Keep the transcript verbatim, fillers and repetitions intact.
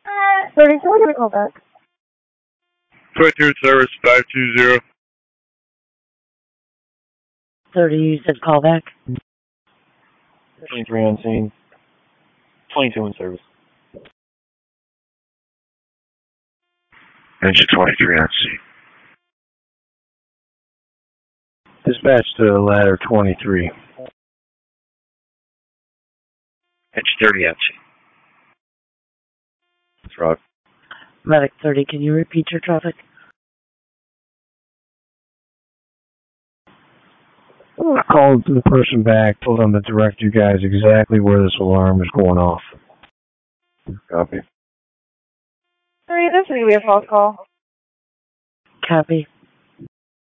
thirty, someone give me a call back. twenty-two service five two zero. thirty, you said call back? twenty-three on scene. twenty-two in service. Engine twenty-three on scene. Dispatch to ladder twenty-three. Engine thirty on scene. That's Rock. Medic thirty, can you repeat your traffic? I called the person back, told them to direct you guys exactly where this alarm is going off. Copy. thirty, this is going to be a false call. Copy.